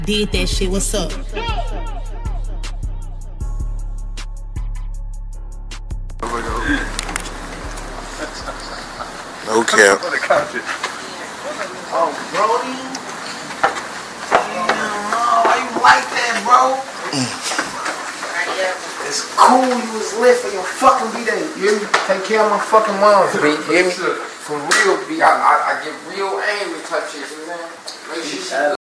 Did that shit, what's up? No cap. Oh, Brody. Why you like that, bro? It's cool you was lit for your fucking B-Day. You hear me? Take care of my fucking mom, B. You hear me? For real, B. I get real angry type shit, you know what I'm saying? Make sure